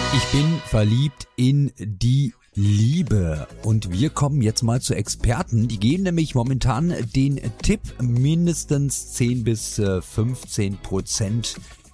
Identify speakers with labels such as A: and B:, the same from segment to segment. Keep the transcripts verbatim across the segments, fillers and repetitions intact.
A: Ich bin verliebt in die Liebe und wir kommen jetzt mal zu Experten, die geben nämlich momentan den Tipp, mindestens zehn bis fünfzehn Prozent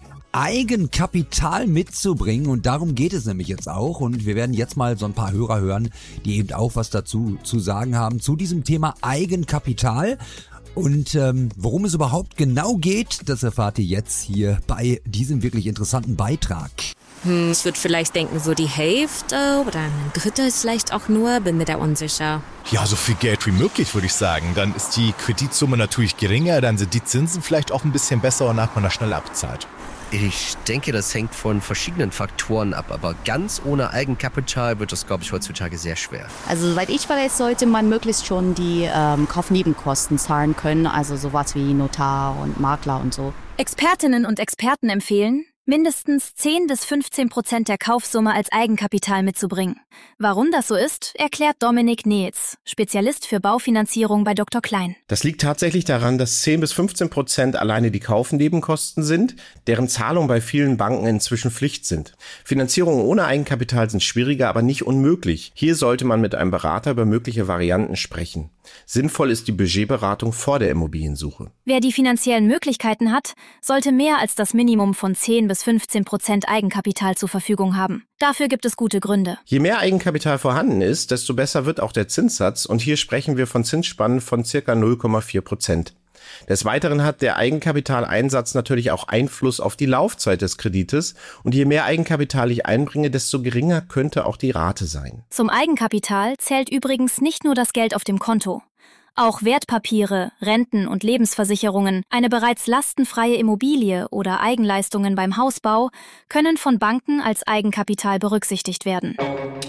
A: Eigenkapital mitzubringen und darum geht es nämlich jetzt auch und wir werden jetzt mal so ein paar Hörer hören, die eben auch was dazu zu sagen haben zu diesem Thema Eigenkapital. Und ähm, worum es überhaupt genau geht, das erfahrt ihr jetzt hier bei diesem wirklich interessanten Beitrag.
B: Hm, ich würde vielleicht denken, so die Hälfte oder ein Drittel vielleicht auch nur, bin mir da unsicher.
C: Ja, so viel Geld wie möglich, würde ich sagen. Dann ist die Kreditsumme natürlich geringer, dann sind die Zinsen vielleicht auch ein bisschen besser und dann hat man das schnell abbezahlt.
D: Ich denke, das hängt von verschiedenen Faktoren ab, aber ganz ohne Eigenkapital wird das, glaube ich, heutzutage sehr schwer.
E: Also soweit ich weiß, sollte man möglichst schon die ähm, Kaufnebenkosten zahlen können, also sowas wie Notar und Makler und so.
F: Expertinnen und Experten empfehlen, mindestens zehn bis fünfzehn Prozent der Kaufsumme als Eigenkapital mitzubringen. Warum das so ist, erklärt Dominik Neetz, Spezialist für Baufinanzierung bei Doktor Klein.
G: Das liegt tatsächlich daran, dass zehn bis fünfzehn Prozent alleine die Kaufnebenkosten sind, deren Zahlung bei vielen Banken inzwischen Pflicht sind. Finanzierungen ohne Eigenkapital sind schwieriger, aber nicht unmöglich. Hier sollte man mit einem Berater über mögliche Varianten sprechen. Sinnvoll ist die Budgetberatung vor der Immobiliensuche.
F: Wer die finanziellen Möglichkeiten hat, sollte mehr als das Minimum von zehn bis fünfzehn Prozent Eigenkapital zur Verfügung haben. Dafür gibt es gute Gründe.
G: Je mehr Eigenkapital vorhanden ist, desto besser wird auch der Zinssatz und hier sprechen wir von Zinsspannen von ca. null Komma vier Prozent. Des Weiteren hat der Eigenkapitaleinsatz natürlich auch Einfluss auf die Laufzeit des Kredites und je mehr Eigenkapital ich einbringe, desto geringer könnte auch die Rate sein.
F: Zum Eigenkapital zählt übrigens nicht nur das Geld auf dem Konto. Auch Wertpapiere, Renten und Lebensversicherungen, eine bereits lastenfreie Immobilie oder Eigenleistungen beim Hausbau können von Banken als Eigenkapital berücksichtigt werden.